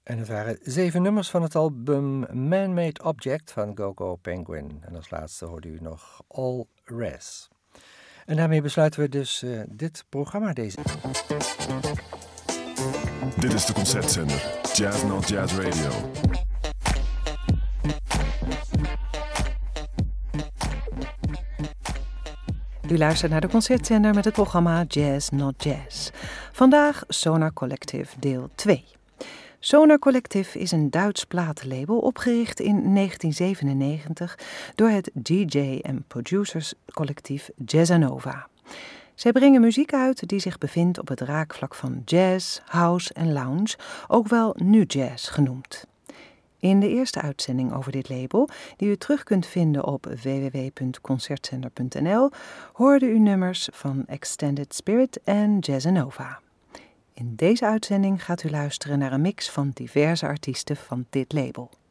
En het waren 7 nummers van het album Man-Made Object van Go-Go Penguin. En als laatste hoorde u nog All Res. En daarmee besluiten we dus dit programma. Dit is de concertzender Jazz Not Jazz Radio. U luistert naar de concertzender met het programma Jazz Not Jazz. Vandaag Sonar Collective deel 2. Sonar Collective is een Duits platenlabel opgericht in 1997 door het DJ- en producerscollectief Jazzanova. Zij brengen muziek uit die zich bevindt op het raakvlak van jazz, house en lounge, ook wel nu jazz genoemd. In de eerste uitzending over dit label, die u terug kunt vinden op www.concertzender.nl, hoorde u nummers van Extended Spirit en Jazzanova. In deze uitzending gaat u luisteren naar een mix van diverse artiesten van dit label.